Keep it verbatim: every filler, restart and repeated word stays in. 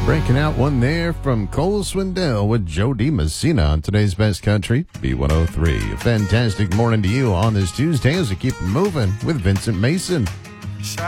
Breaking out one there from Cole Swindell with Joe DiMessina on today's Best Country, B one oh three. A fantastic morning to you on this Tuesday as we keep moving with Vincent Mason.